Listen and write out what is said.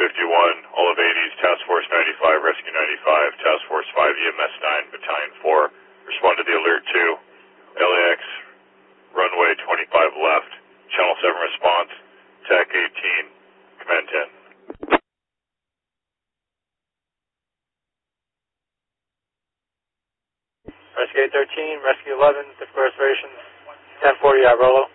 all of 80s, Task Force 95, Rescue 95, Task Force 5, EMS 9, Battalion 4. Respond to the Alert 2, LAX, runway 25 left, Channel 7 response, TAC 18, Command 10. Rescue 13, Rescue 11, difficult reservations, 1040 Rolo.